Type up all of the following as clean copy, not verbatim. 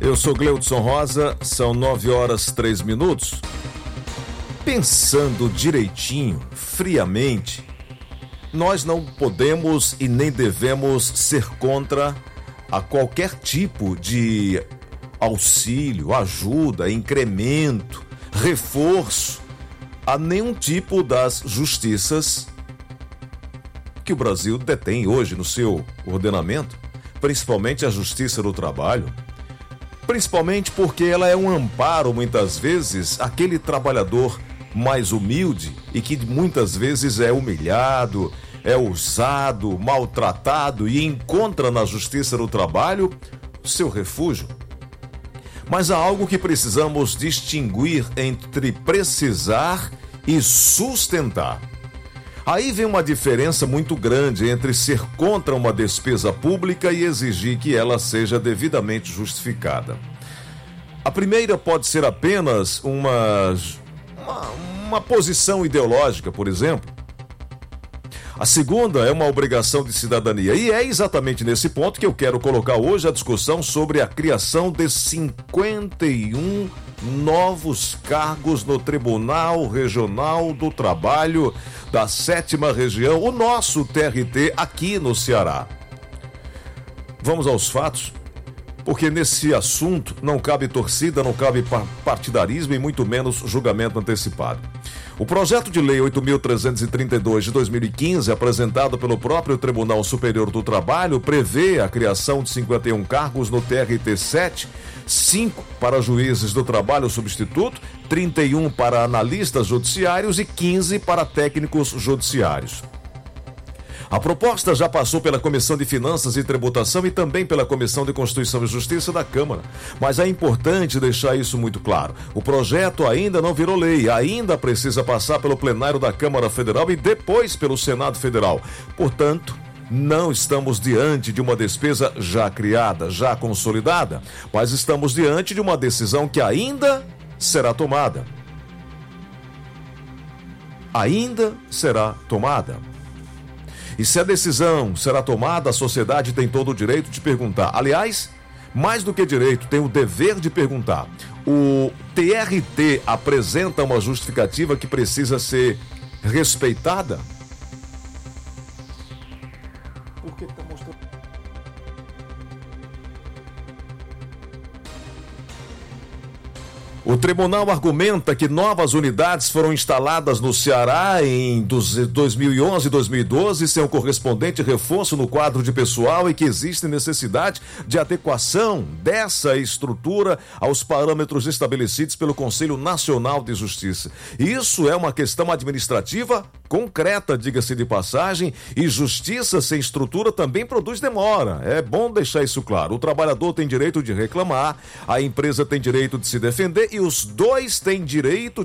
Eu sou Gleudson Rosa, são 9h03. Pensando direitinho, friamente, nós não podemos e nem devemos ser contra a qualquer tipo de auxílio, ajuda, incremento, reforço a nenhum tipo das justiças que o Brasil detém hoje no seu ordenamento, principalmente a Justiça do Trabalho. Principalmente porque ela é um amparo, muitas vezes, àquele trabalhador mais humilde e que muitas vezes é humilhado, é usado, maltratado e encontra na Justiça do Trabalho seu refúgio. Mas há algo que precisamos distinguir entre precisar e sustentar. Aí vem uma diferença muito grande entre ser contra uma despesa pública e exigir que ela seja devidamente justificada. A primeira pode ser apenas uma posição ideológica, por exemplo. A segunda é uma obrigação de cidadania. E é exatamente nesse ponto que eu quero colocar hoje a discussão sobre a criação de 51 novos cargos no Tribunal Regional do Trabalho da 7ª Região, o nosso TRT aqui no Ceará. Vamos aos fatos, porque nesse assunto não cabe torcida, não cabe partidarismo e muito menos julgamento antecipado. O projeto de lei 8.332 de 2015, apresentado pelo próprio Tribunal Superior do Trabalho, prevê a criação de 51 cargos no TRT-7, 5 para juízes do trabalho substituto, 31 para analistas judiciários e 15 para técnicos judiciários. A proposta já passou pela Comissão de Finanças e Tributação e também pela Comissão de Constituição e Justiça da Câmara. Mas é importante deixar isso muito claro. O projeto ainda não virou lei, ainda precisa passar pelo plenário da Câmara Federal e depois pelo Senado Federal. Portanto, não estamos diante de uma despesa já criada, já consolidada, mas estamos diante de uma decisão que ainda será tomada. Ainda será tomada. E se a decisão será tomada, a sociedade tem todo o direito de perguntar. Aliás, mais do que direito, tem o dever de perguntar. O TRT apresenta uma justificativa que precisa ser respeitada? Por que está mostrando? O tribunal argumenta que novas unidades foram instaladas no Ceará em 2011 e 2012 sem o correspondente reforço no quadro de pessoal e que existe necessidade de adequação dessa estrutura aos parâmetros estabelecidos pelo Conselho Nacional de Justiça. Isso é uma questão administrativa concreta, diga-se de passagem, e justiça sem estrutura também produz demora. É bom deixar isso claro. O trabalhador tem direito de reclamar, a empresa tem direito de se defender e os dois têm direito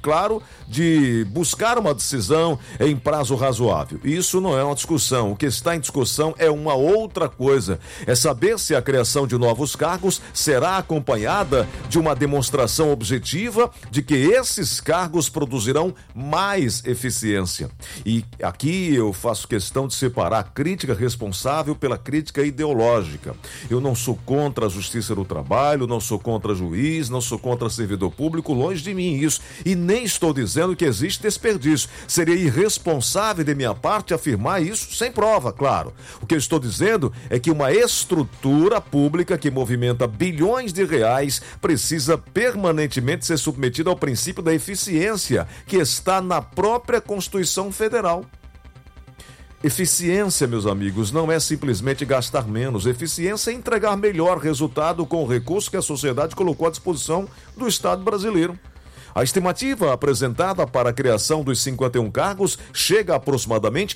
de buscar uma decisão em prazo razoável. Isso não é uma discussão. O que está em discussão é uma outra coisa. É saber se a criação de novos cargos será acompanhada de uma demonstração objetiva de que esses cargos produzirão mais eficiência. E aqui eu faço questão de separar a crítica responsável pela crítica ideológica. Eu não sou contra a Justiça do Trabalho, não sou contra juiz, não sou contra servidor público, longe de mim isso. E nem estou dizendo que existe desperdício. Seria irresponsável de minha parte afirmar isso sem prova, claro. O que eu estou dizendo é que uma estrutura pública que movimenta bilhões de reais precisa permanentemente ser submetida ao princípio da eficiência, que está na própria Constituição Federal. Eficiência, meus amigos, não é simplesmente gastar menos. Eficiência é entregar melhor resultado com o recurso que a sociedade colocou à disposição do Estado brasileiro. A estimativa apresentada para a criação dos 51 cargos chega a aproximadamente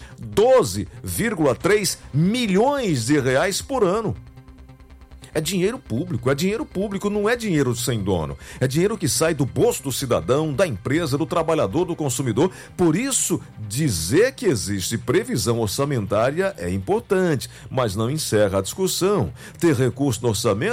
12,3 milhões de reais por ano. É dinheiro público, não é dinheiro sem dono. É dinheiro que sai do bolso do cidadão, da empresa, do trabalhador, do consumidor. Por isso, dizer que existe previsão orçamentária é importante, mas não encerra a discussão. Ter recurso no orçamento